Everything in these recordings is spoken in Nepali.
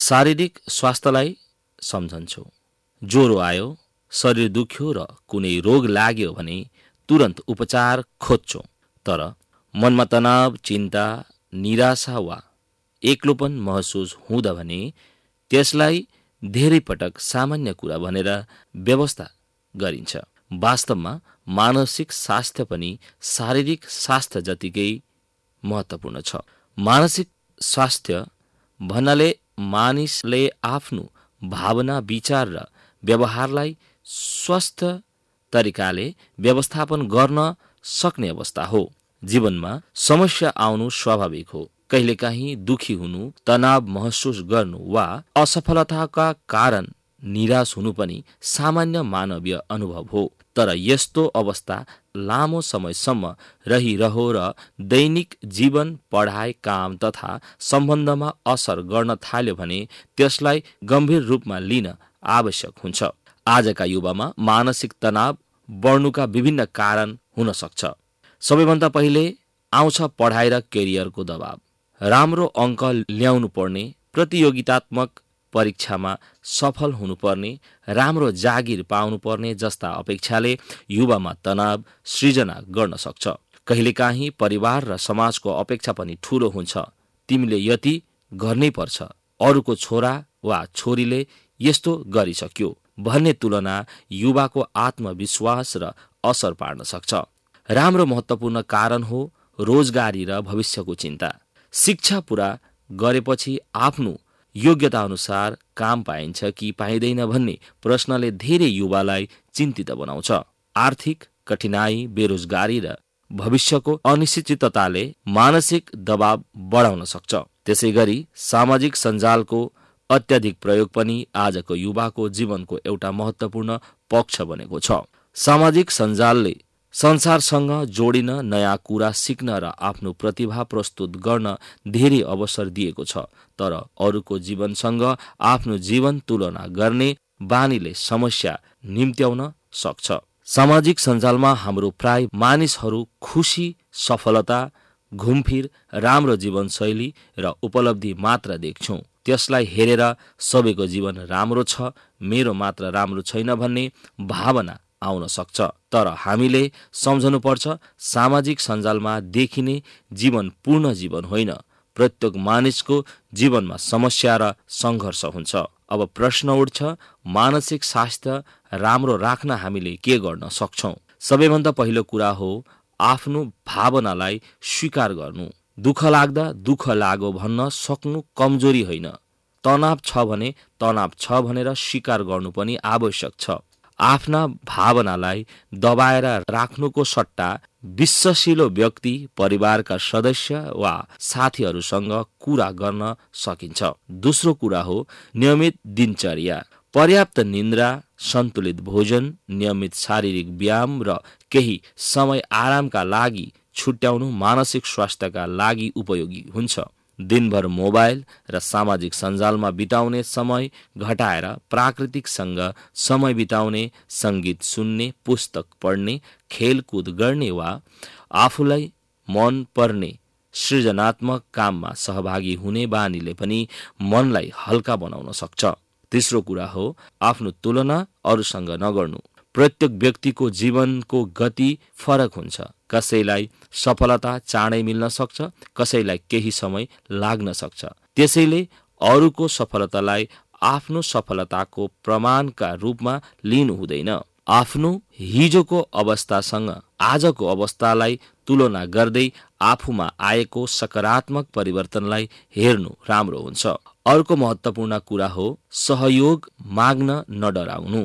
शारीरिक स्वास्थ्यलाई सम्झन्छौ। ज्वरो आयो, शरीर दुख्यो र कुनै रोग लाग्यो भने तुरन्त उपचार खोज्छौ। तर मनमा तनाव, चिन्ता, निराशा वा एक्लोपन महसुस हुँदा भने त्यसलाई धेरै पटक सामान्य कुरा भनेर व्यवस्था गरिन्छ। वास्तवमा मानसिक स्वास्थ्य पनि शारीरिक स्वास्थ्य जतिकै महत्त्वपूर्ण छ। मानसिक स्वास्थ्य भन्नाले मानिसले आफ्नो भावना, विचार र व्यवहारलाई स्वस्थ तरिकाले व्यवस्थापन गर्न सक्ने अवस्था हो। जीवनमा समस्या आउनु स्वाभाविक हो। कहिलेकाहीँ दुखी हुनु, तनाव महसुस गर्नु वा असफलताका कारण निराश हुनु पनि सामान्य मानवीय अनुभव हो। तर यस्तो अवस्था लामो समयसम्म रहिरह्यो र दैनिक जीवन, पढाइ, काम तथा सम्बन्धमा असर गर्न थाल्यो भने त्यसलाई गम्भीर रूपमा लिन आवश्यक हुन्छ। आजका युवामा मानसिक तनाव बढ्नुका विभिन्न कारण हुन सक्छ। सबैभन्दा पहिले आउँछ पढाइ र करियरको दबाव। राम्रो अङ्क ल्याउनु पर्ने, प्रतियोगितात्मक परीक्षामा सफल हुनुपर्ने, राम्रो जागिर पाउनुपर्ने जस्ता अपेक्षाले युवामा तनाव सृजना गर्न सक्छ। कहिलेकाहीँ परिवार र समाजको अपेक्षा पनि ठूलो हुन्छ। तिमीले यति गर्नै पर्छ, अरूको छोरा वा छोरीले यस्तो गरिसक्यो भन्ने तुलना युवाको आत्मविश्वास र असर पार्न सक्छ। राम्रो महत्त्वपूर्ण कारण हो रोजगारी र भविष्यको चिन्ता। शिक्षा पूरा गरेपछि आफ्नो योग्यता अनुसार काम पाइन्छ कि पाइँदैन भन्ने प्रश्नले धेरै युवालाई चिन्तित बनाउँछ। आर्थिक कठिनाई, बेरोजगारी र भविष्यको अनिश्चितताले मानसिक दबाव बढाउन सक्छ। त्यसैगरी सामाजिक सञ्जालको अत्याधिक प्रयोग पनि आजको युवाको जीवनको एउटा महत्त्वपूर्ण पक्ष बनेको छ। सामाजिक सञ्जालले संसारसँग जोडिन, नयाँ कुरा सिक्न र आफ्नो प्रतिभा प्रस्तुत गर्न धेरै अवसर दिएको छ। तर अरूको जीवनसँग आफ्नो जीवन तुलना गर्ने बानीले समस्या निम्त्याउन सक्छ। सामाजिक सञ्जालमा हाम्रो प्राय मानिसहरू खुसी, सफलता, घुमफिर, राम्रो जीवनशैली र उपलब्धि मात्र देख्छौँ। त्यसलाई हेरेर सबैको जीवन राम्रो छ, मेरो मात्र राम्रो छैन भन्ने भावना आउन सक्छ। तर हामीले सम्झनुपर्छ, सामाजिक सञ्जालमा देखिने जीवन पूर्ण जीवन होइन। प्रत्येक मानिसको जीवनमा समस्या र सङ्घर्ष हुन्छ। अब प्रश्न उठ्छ, मानसिक स्वास्थ्य राम्रो राख्न हामीले के गर्न सक्छौँ? सबैभन्दा पहिलो कुरा हो आफ्नो भावनालाई स्वीकार गर्नु। दुःख लाग्दा दुःख लाग्यो भन्न सक्नु कमजोरी होइन। तनाव छ भने तनाव छ भनेर स्वीकार गर्नु पनि आवश्यक छ। आफ्ना भावनालाई दबाएर राख्नुको सट्टा विश्वसिलो व्यक्ति, परिवारका सदस्य वा साथीहरूसँग कुरा गर्न सकिन्छ। दोस्रो कुरा हो नियमित दिनचर्या। पर्याप्त निन्द्रा, सन्तुलित भोजन, नियमित शारीरिक व्यायाम र केही समय आरामका लागि छुट्याउनु मानसिक स्वास्थ्यका लागि उपयोगी हुन्छ। दिनभर मोबाइल र सामाजिक सञ्जालमा बिताउने समय घटाएर प्राकृतिकसँग समय बिताउने, सङ्गीत सुन्ने, पुस्तक पढ्ने, खेलकुद गर्ने वा आफूलाई मन पर्ने सृजनात्मक काममा सहभागी हुने बानीले पनि मनलाई हल्का बनाउन सक्छ। तेस्रो कुरा हो आफ्नो तुलना अरूसँग नगर्नु। प्रत्येक व्यक्तिको जीवनको गति फरक हुन्छ। कसैलाई सफलता चाँडै मिल्न सक्छ, कसैलाई केही समय लाग्न सक्छ। त्यसैले अरूको सफलतालाई आफ्नो सफलताको प्रमाणका रूपमा लिनु हुँदैन। आफ्नो हिजोको अवस्थासँग आजको अवस्थालाई तुलना गर्दै आफूमा आएको सकारात्मक परिवर्तनलाई हेर्नु राम्रो हुन्छ। अर्को महत्त्वपूर्ण कुरा हो सहयोग माग्न नडराउनु।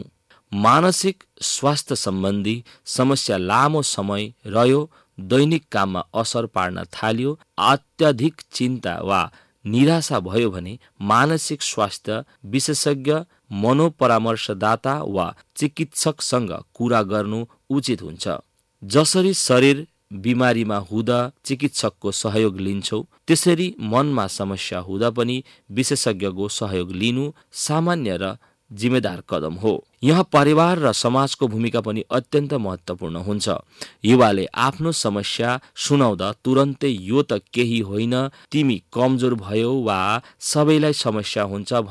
मानसिक स्वास्थ्य सम्बन्धी समस्या लामो समय रह्यो, दैनिक काममा असर पार्न थाल्यो, अत्याधिक चिन्ता वा निराशा भयो भने मानसिक स्वास्थ्य विशेषज्ञ, मनोपरामर्शदाता वा चिकित्सकसँग कुरा गर्नु उचित हुन्छ। जसरी शरीर बिमारीमा हुँदा चिकित्सकको सहयोग लिन्छौ, त्यसरी मनमा समस्या हुँदा पनि विशेषज्ञको सहयोग लिनु सामान्य र जिम्मेदार कदम हो। यहाँ परिवार र समाजको भूमिका पनि अत्यन्त महत्त्वपूर्ण हुन्छ। युवाले आफ्नो समस्या सुनाउँदा तुरन्तै यो त केही होइन, तिमी कमजोर भयो वा सबैलाई समस्या हुन्छ